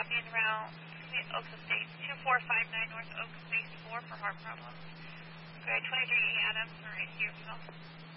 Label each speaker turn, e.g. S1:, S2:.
S1: copy en route Oaks Estates 2459 North Oaks Base 4 for heart problems. Gray 23 Adams, we're right here, Phil.